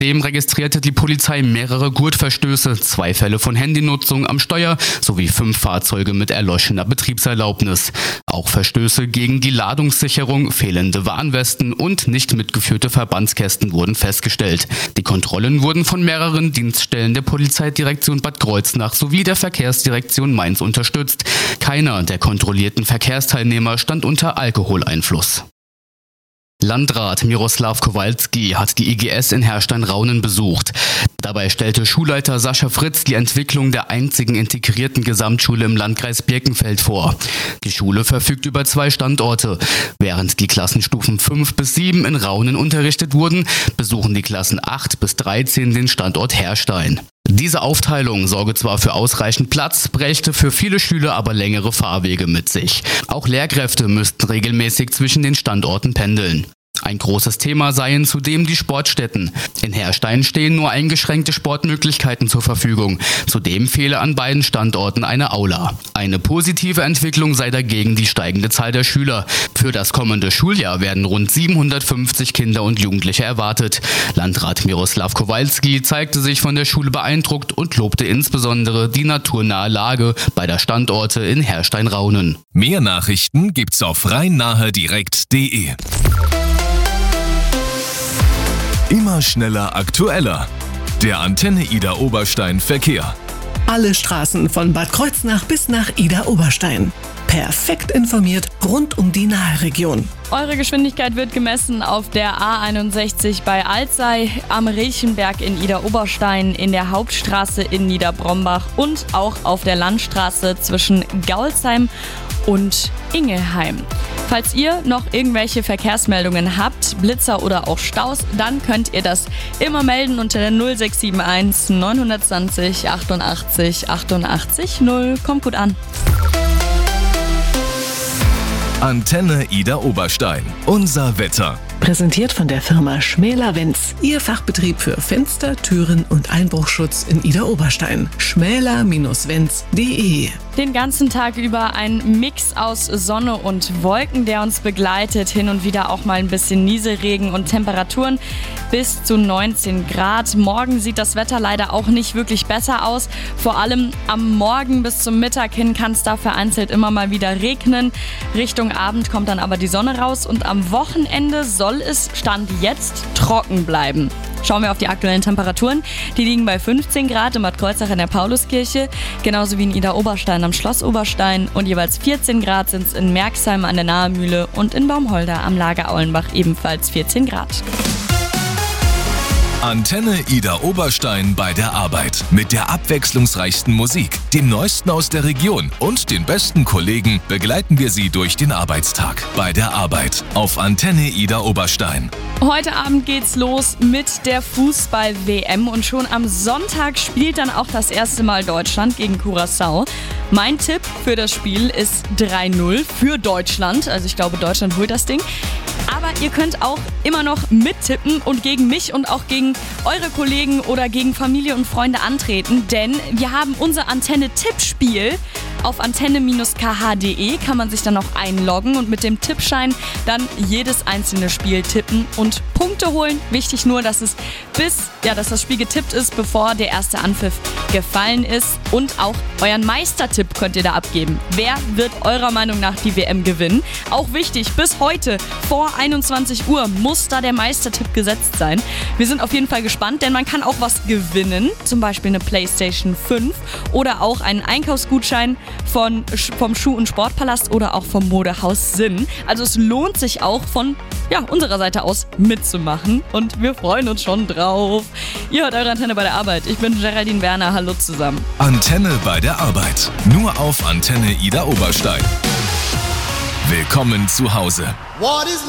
Dem registrierte die Polizei mehrere Gurtverstöße, 2 Fälle von Handynutzung am Steuer sowie 5 Fahrzeuge mit erloschener Betriebserlaubnis. Auch Verstöße gegen die Ladungssicherung, fehlende Warnwesten und nicht mitgeführte Verbandskästen wurden festgestellt. Die Kontrollen wurden von mehreren Dienststellen der Polizeidirektion Bad Kreuznach sowie der Verkehrsdirektion Mainz unterstützt. Keiner der kontrollierten Verkehrsteilnehmer stand unter Alkoholeinfluss. Landrat Miroslav Kowalski hat die IGS in Herrstein-Raunen besucht. Dabei stellte Schulleiter Sascha Fritz die Entwicklung der einzigen integrierten Gesamtschule im Landkreis Birkenfeld vor. Die Schule verfügt über 2 Standorte. Während die Klassenstufen 5 bis 7 in Raunen unterrichtet wurden, besuchen die Klassen 8 bis 13 den Standort Herrstein. Diese Aufteilung sorge zwar für ausreichend Platz, brächte für viele Schüler aber längere Fahrwege mit sich. Auch Lehrkräfte müssten regelmäßig zwischen den Standorten pendeln. Ein großes Thema seien zudem die Sportstätten. In Herrstein stehen nur eingeschränkte Sportmöglichkeiten zur Verfügung. Zudem fehle an beiden Standorten eine Aula. Eine positive Entwicklung sei dagegen die steigende Zahl der Schüler. Für das kommende Schuljahr werden rund 750 Kinder und Jugendliche erwartet. Landrat Miroslav Kowalski zeigte sich von der Schule beeindruckt und lobte insbesondere die naturnahe Lage beider Standorte in Herrstein-Raunen. Mehr Nachrichten gibt's auf rhein-nahe-direkt.de. Immer schneller, aktueller. Der Antenne Ida Oberstein Verkehr. Alle Straßen von Bad Kreuznach bis nach Ida Oberstein. Perfekt informiert rund um die Naheregion. Eure Geschwindigkeit wird gemessen auf der A61 bei Alzey, am Riechenberg in Ida Oberstein, in der Hauptstraße in Niederbrombach und auch auf der Landstraße zwischen Gaulsheim und Ingelheim. Falls ihr noch irgendwelche Verkehrsmeldungen habt, Blitzer oder auch Staus, dann könnt ihr das immer melden unter der 0671 920 88 88 0. Kommt gut an. Antenne Ida Oberstein. Unser Wetter. Präsentiert von der Firma Schmäler-Wenz. Ihr Fachbetrieb für Fenster, Türen und Einbruchschutz in Ida Oberstein. schmäler-wenz.de. Den ganzen Tag über ein Mix aus Sonne und Wolken, der uns begleitet. Hin und wieder auch mal ein bisschen Nieselregen und Temperaturen bis zu 19 Grad. Morgen sieht das Wetter leider auch nicht wirklich besser aus. Vor allem am Morgen bis zum Mittag hin kann es da vereinzelt immer mal wieder regnen. Richtung Abend kommt dann aber die Sonne raus und am Wochenende soll es Stand jetzt trocken bleiben. Schauen wir auf die aktuellen Temperaturen. Die liegen bei 15 Grad in Bad Kreuznach in der Pauluskirche, genauso wie in Ida Oberstein am Schloss Oberstein und jeweils 14 Grad sind es in Merxheim an der Nahemühle und in Baumholder am Lager Aulenbach ebenfalls 14 Grad. Antenne Ida Oberstein bei der Arbeit. Mit der abwechslungsreichsten Musik, dem Neuesten aus der Region und den besten Kollegen begleiten wir Sie durch den Arbeitstag. Bei der Arbeit auf Antenne Ida Oberstein. Heute Abend geht's los mit der Fußball-WM und schon am Sonntag spielt dann auch das erste Mal Deutschland gegen Curaçao. Mein Tipp für das Spiel ist 3-0 für Deutschland. Also ich glaube, Deutschland holt das Ding. Aber ihr könnt auch immer noch mittippen und gegen mich und auch gegen eure Kollegen oder gegen Familie und Freunde antreten, denn wir haben unser Antenne-Tippspiel. Auf antenne-kh.de kann man sich dann noch einloggen und mit dem Tippschein dann jedes einzelne Spiel tippen und Punkte holen. Wichtig nur, dass das Spiel getippt ist, bevor der erste Anpfiff gefallen ist. Und auch euren Meistertipp könnt ihr da abgeben. Wer wird eurer Meinung nach die WM gewinnen? Auch wichtig, bis heute vor 21 Uhr muss da der Meistertipp gesetzt sein. Wir sind auf jeden Fall gespannt, denn man kann auch was gewinnen. Zum Beispiel eine PlayStation 5 oder auch einen Einkaufsgutschein vom Schuh- und Sportpalast oder auch vom Modehaus Sinn. Also es lohnt sich auch von unserer Seite aus mitzumachen und wir freuen uns schon drauf. Ihr hört eure Antenne bei der Arbeit. Ich bin Geraldine Werner. Hallo zusammen. Antenne bei der Arbeit. Nur auf Antenne Ida Oberstein. Willkommen zu Hause. What is